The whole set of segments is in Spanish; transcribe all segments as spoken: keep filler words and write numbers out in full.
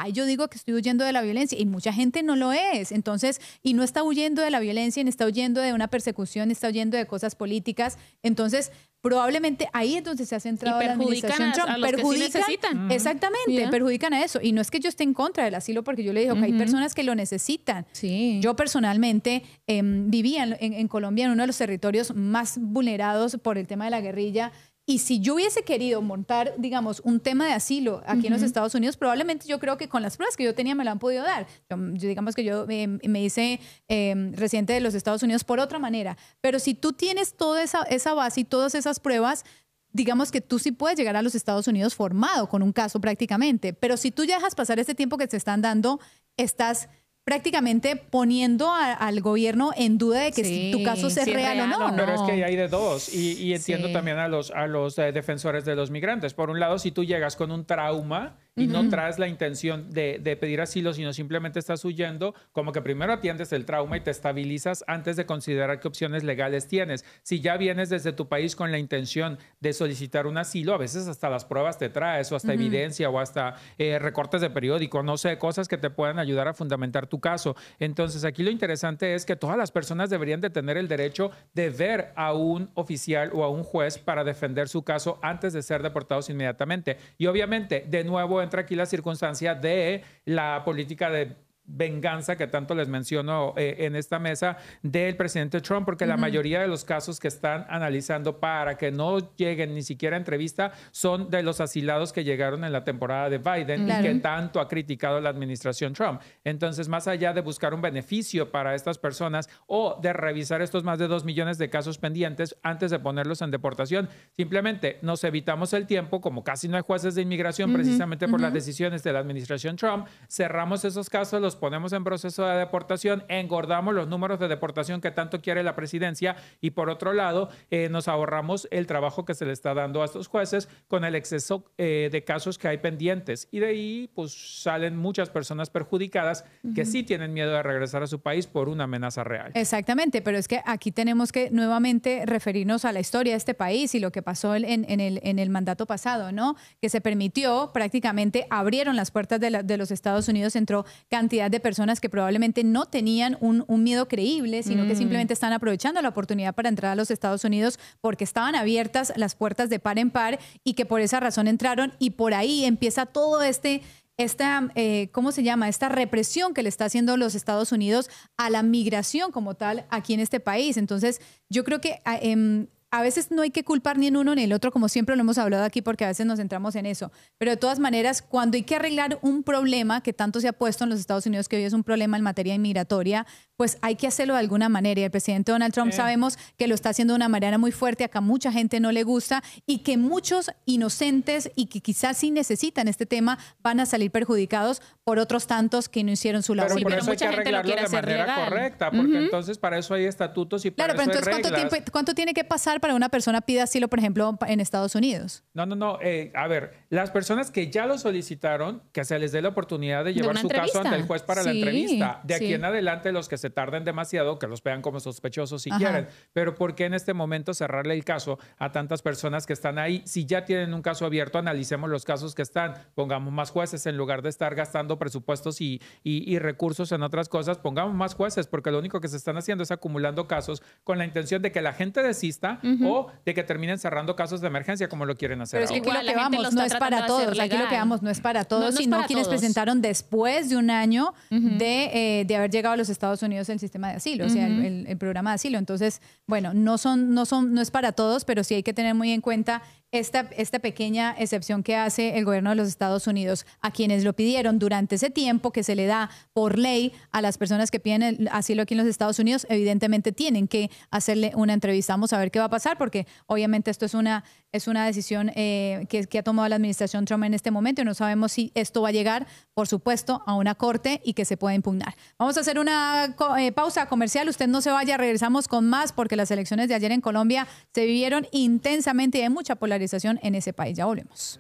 ay, yo digo que estoy huyendo de la violencia y mucha gente no lo es. Entonces, y no está huyendo de la violencia, ni está huyendo de una persecución, ni está huyendo de cosas políticas. Entonces, probablemente ahí es donde se ha centrado la administración Trump. A los perjudican, que sí necesitan. Exactamente, yeah. perjudican a eso. Y no es que yo esté en contra del asilo, porque yo le digo uh-huh. que hay personas que lo necesitan. Sí. Yo personalmente eh, vivía en, en, en Colombia, en uno de los territorios más vulnerados por el tema de la guerrilla. Y si yo hubiese querido montar, digamos, un tema de asilo aquí uh-huh. en los Estados Unidos, probablemente yo creo que con las pruebas que yo tenía me lo han podido dar. Yo, yo digamos que yo eh, me hice eh, residente de los Estados Unidos por otra manera. Pero si tú tienes toda esa, esa base y todas esas pruebas, digamos que tú sí puedes llegar a los Estados Unidos formado con un caso prácticamente. Pero si tú ya dejas pasar este tiempo que te están dando, estás prácticamente poniendo a, al gobierno en duda de que sí, si tu caso sea si real, real o no. Pero es que hay de dos y, y entiendo sí. también a los, a los eh, defensores de los migrantes. Por un lado, si tú llegas con un trauma y uh-huh. no traes la intención de, de pedir asilo, sino simplemente estás huyendo, como que primero atiendes el trauma y te estabilizas antes de considerar qué opciones legales tienes. Si ya vienes desde tu país con la intención de solicitar un asilo, a veces hasta las pruebas te traes o hasta uh-huh. evidencia o hasta eh, recortes de periódico, no sé, cosas que te puedan ayudar a fundamentar tu caso. Entonces, aquí lo interesante es que todas las personas deberían de tener el derecho de ver a un oficial o a un juez para defender su caso antes de ser deportados inmediatamente. Y obviamente, de nuevo, entra aquí la circunstancia de la política de venganza que tanto les menciono eh, en esta mesa del presidente Trump, porque uh-huh. la mayoría de los casos que están analizando para que no lleguen ni siquiera a entrevista son de los asilados que llegaron en la temporada de Biden claro. y que tanto ha criticado la administración Trump. Entonces, más allá de buscar un beneficio para estas personas o de revisar estos más de dos millones de casos pendientes antes de ponerlos en deportación, simplemente nos evitamos el tiempo, como casi no hay jueces de inmigración uh-huh. precisamente por uh-huh. las decisiones de la administración Trump, cerramos esos casos, los ponemos en proceso de deportación, engordamos los números de deportación que tanto quiere la presidencia y por otro lado eh, nos ahorramos el trabajo que se le está dando a estos jueces con el exceso eh, de casos que hay pendientes y de ahí pues salen muchas personas perjudicadas uh-huh. que sí tienen miedo de regresar a su país por una amenaza real. Exactamente, pero es que aquí tenemos que nuevamente referirnos a la historia de este país y lo que pasó en, en, el, en el mandato pasado, ¿no? Que se permitió, prácticamente abrieron las puertas de, la, de los Estados Unidos, entró cantidad de personas que probablemente no tenían un, un miedo creíble, sino mm. que simplemente están aprovechando la oportunidad para entrar a los Estados Unidos porque estaban abiertas las puertas de par en par y que por esa razón entraron y por ahí empieza todo este esta, eh, ¿cómo se llama? Esta represión que le está haciendo los Estados Unidos a la migración como tal aquí en este país. Entonces, yo creo que eh, a veces no hay que culpar ni en uno ni en el otro, como siempre lo hemos hablado aquí, porque a veces nos centramos en eso. Pero de todas maneras, cuando hay que arreglar un problema que tanto se ha puesto en los Estados Unidos, que hoy es un problema en materia inmigratoria, pues hay que hacerlo de alguna manera. Y el presidente Donald Trump sí. sabemos que lo está haciendo de una manera muy fuerte, acá mucha gente no le gusta y que muchos inocentes y que quizás sí necesitan este tema van a salir perjudicados por otros tantos que no hicieron su labor. Pero por sí, eso pero hay que arreglarlo de manera legal. correcta, porque uh-huh. entonces para eso hay estatutos y para claro, eso pero hay entonces reglas. ¿cuánto tiempo, ¿cuánto tiene que pasar para una persona pida asilo, por ejemplo, en Estados Unidos? No, no, no. Eh, a ver, las personas que ya lo solicitaron, que se les dé la oportunidad de llevar de su entrevista. caso ante el juez para sí, la entrevista. De aquí sí. en adelante, los que se tarden demasiado, que los vean como sospechosos si Ajá. quieren. Pero ¿por qué en este momento cerrarle el caso a tantas personas que están ahí? Si ya tienen un caso abierto, analicemos los casos que están. Pongamos más jueces en lugar de estar gastando presupuestos y, y, y recursos en otras cosas. Pongamos más jueces, porque lo único que se están haciendo es acumulando casos con la intención de que la gente desista uh-huh. o de que terminen cerrando casos de emergencia como lo quieren hacer. Pero es que ahora. aquí lo que vamos no es para todos, aquí lo que vamos no es para todos, no, no sino para quienes todos. presentaron después de un año uh-huh. de, eh, de haber llegado a los Estados Unidos el sistema de asilo, uh-huh. o sea, el, el, el programa de asilo. Entonces, bueno, no son, no son, no es para todos, pero sí hay que tener muy en cuenta esta, esta pequeña excepción que hace el gobierno de los Estados Unidos a quienes lo pidieron durante ese tiempo que se le da por ley a las personas que piden el asilo aquí en los Estados Unidos. Evidentemente tienen que hacerle una entrevista. Vamos a ver qué va a pasar, porque obviamente esto es una, es una decisión eh, que, que ha tomado la administración Trump en este momento y no sabemos si esto va a llegar, por supuesto, a una corte y que se pueda impugnar. Vamos a hacer una eh, pausa comercial. Usted no se vaya, regresamos con más porque las elecciones de ayer en Colombia se vivieron intensamente y hay mucha polarización en ese país. Ya volvemos.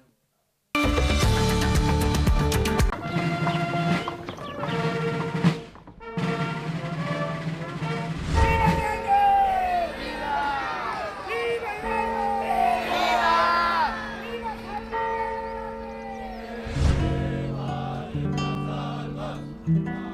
Bye.